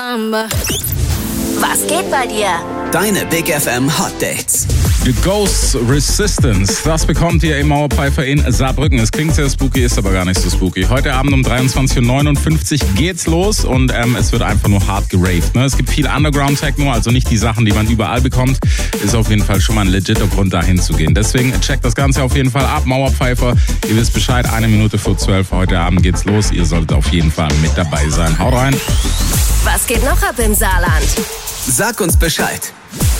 Was geht bei dir? Deine Big FM Hot Dates. The Ghost Resistance, das bekommt ihr im Mauerpfeifer in Saarbrücken. Es klingt sehr spooky, ist aber gar nicht so spooky. Heute Abend um 23.59 Uhr geht's los und es wird einfach nur hart geraved. Ne? Es gibt viel Underground-Techno, also nicht die Sachen, die man überall bekommt. Ist auf jeden Fall schon mal ein legiter Grund, da hinzugehen. Deswegen checkt das Ganze auf jeden Fall ab. Mauerpfeifer, ihr wisst Bescheid, 1:04 heute Abend geht's los. Ihr solltet auf jeden Fall mit dabei sein. Haut rein. Was geht noch ab im Saarland? Sag uns Bescheid.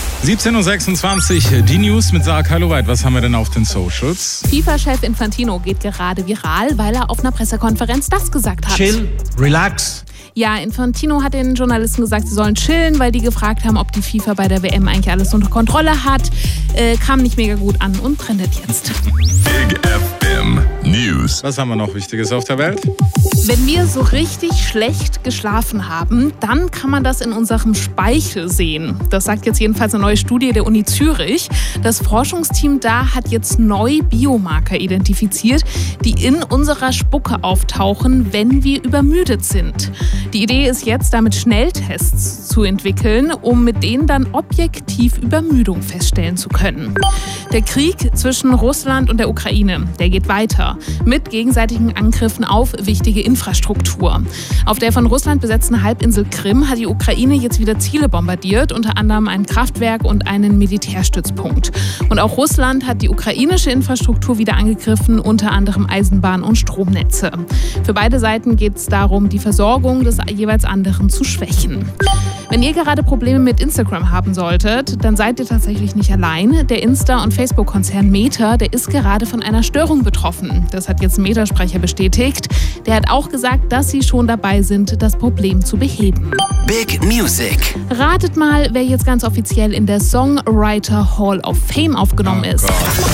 17.26 Uhr, die News mit Sarah Kaloweit. Was haben wir denn auf den Socials? FIFA-Chef Infantino geht gerade viral, weil er auf einer Pressekonferenz das gesagt hat. Chill, relax. Ja, Infantino hat den Journalisten gesagt, sie sollen chillen, weil die gefragt haben, ob die FIFA bei der WM eigentlich alles unter Kontrolle hat. Kam nicht mega gut an und trendet jetzt. Big FM News. Was haben wir noch Wichtiges auf der Welt? Wenn wir so richtig schlecht geschlafen haben, dann kann man das in unserem Speichel sehen. Das sagt jetzt jedenfalls eine neue Studie der Uni Zürich. Das Forschungsteam da hat jetzt neue Biomarker identifiziert, die in unserer Spucke auftauchen, wenn wir übermüdet sind. Die Idee ist jetzt, damit Schnelltests zu entwickeln, um mit denen dann objektiv Übermüdung feststellen zu können. Der Krieg zwischen Russland und der Ukraine, der geht weiter mit gegenseitigen Angriffen auf wichtige Infrastruktur. Auf der von Russland besetzten Halbinsel Krim hat die Ukraine jetzt wieder Ziele bombardiert, unter anderem ein Kraftwerk und einen Militärstützpunkt. Und auch Russland hat die ukrainische Infrastruktur wieder angegriffen, unter anderem Eisenbahn- und Stromnetze. Für beide Seiten geht es darum, die Versorgung des jeweils anderen zu schwächen. Wenn ihr gerade Probleme mit Instagram haben solltet, dann seid ihr tatsächlich nicht allein. Der Insta- und Facebook-Konzern Meta, der ist gerade von einer Störung betroffen. Das hat jetzt ein Meta-Sprecher bestätigt. Der hat auch gesagt, dass sie schon dabei sind, das Problem zu beheben. Big Music. Ratet mal, wer jetzt ganz offiziell in der Songwriter Hall of Fame aufgenommen ist.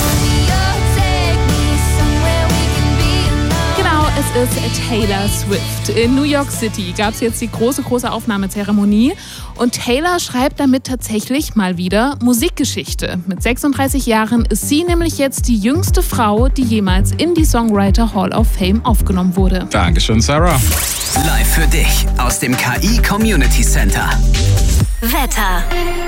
Es ist Taylor Swift. In New York City gab es jetzt die große Aufnahmezeremonie und Taylor schreibt damit tatsächlich mal wieder Musikgeschichte. Mit 36 Jahren ist sie nämlich jetzt die jüngste Frau, die jemals in die Songwriter Hall of Fame aufgenommen wurde. Dankeschön, Sarah. Live für dich aus dem KI Community Center. Wetter.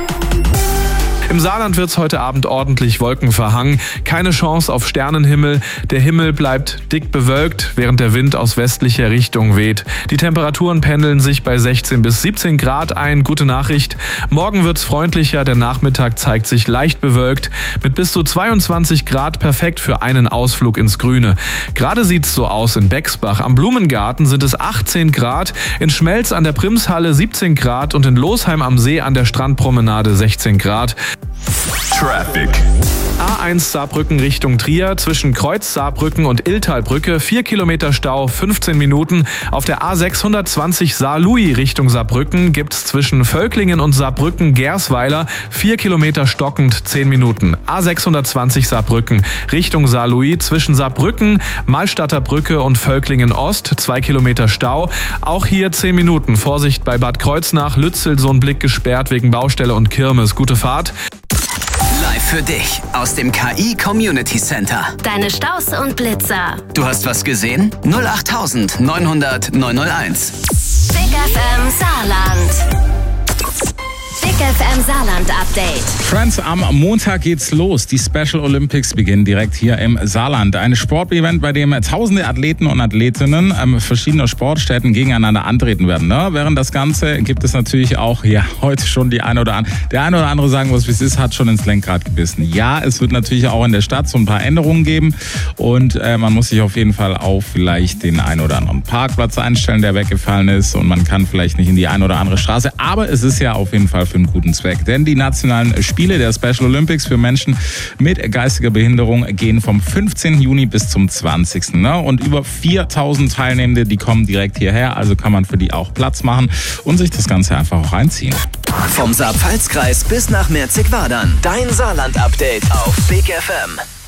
Im Saarland wird's heute Abend ordentlich wolkenverhangen. Keine Chance auf Sternenhimmel. Der Himmel bleibt dick bewölkt, während der Wind aus westlicher Richtung weht. Die Temperaturen pendeln sich bei 16 bis 17 Grad ein. Gute Nachricht. Morgen wird's freundlicher. Der Nachmittag zeigt sich leicht bewölkt. Mit bis zu 22 Grad perfekt für einen Ausflug ins Grüne. Gerade sieht's so aus in Bexbach. Am Blumengarten sind es 18 Grad. In Schmelz an der Primshalle 17 Grad und in Losheim am See an der Strandpromenade 16 Grad. Traffic. A1 Saarbrücken Richtung Trier, zwischen Kreuz Saarbrücken und Illtalbrücke 4 Kilometer Stau, 15 Minuten. Auf der A620 Saarlouis Richtung Saarbrücken gibt's zwischen Völklingen und Saarbrücken Gersweiler 4 Kilometer stockend, 10 Minuten. A620 Saarbrücken Richtung Saarlouis, zwischen Saarbrücken, Malstadter Brücke und Völklingen Ost 2 Kilometer Stau. Auch hier 10 Minuten. Vorsicht bei Bad Kreuznach, Lützel so ein Blick gesperrt wegen Baustelle und Kirmes. Gute Fahrt. Live für dich aus dem KI Community Center. Deine Staus und Blitzer. Du hast was gesehen? 08000 900 901. Big FM Saarland. Big FM Saarland Update. Friends, am Montag geht's los. Die Special Olympics beginnen direkt hier im Saarland. Ein Sportevent, bei dem tausende Athleten und Athletinnen verschiedener Sportstätten gegeneinander antreten werden. Ne? Während das Ganze gibt es natürlich auch heute schon der eine oder andere, sagen wir es wie es ist, hat schon ins Lenkrad gebissen. Ja, es wird natürlich auch in der Stadt so ein paar Änderungen geben und man muss sich auf jeden Fall auf vielleicht den einen oder anderen Parkplatz einstellen, der weggefallen ist, und man kann vielleicht nicht in die eine oder andere Straße, aber es ist ja auf jeden Fall für einen guten Zweck. Denn die nationalen Spiele der Special Olympics für Menschen mit geistiger Behinderung gehen vom 15. Juni bis zum 20. Und über 4.000 Teilnehmende, die kommen direkt hierher. Also kann man für die auch Platz machen und sich das Ganze einfach auch reinziehen. Vom Saar-Pfalz-Kreis bis nach Merzig-Wadern. Dein Saarland-Update auf Big FM.